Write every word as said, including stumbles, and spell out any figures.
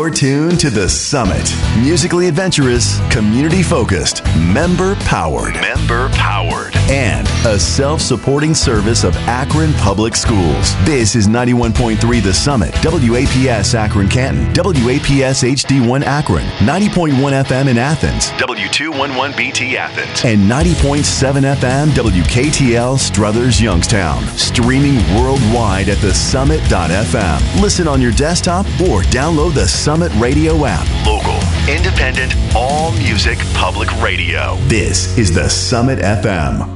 You're tuned to The Summit. Musically adventurous, community-focused, member-powered. Member-powered. And a self-supporting service of Akron Public Schools. This is ninety-one point three The Summit, W A P S Akron Canton, W A P S H D one Akron, ninety point one F M in Athens, W two eleven B T Athens, and ninety point seven F M W K T L Struthers Youngstown. Streaming worldwide at the summit dot f m. Listen on your desktop or download the Summit Radio app. Local, independent, all music, public radio. This is the Summit F M.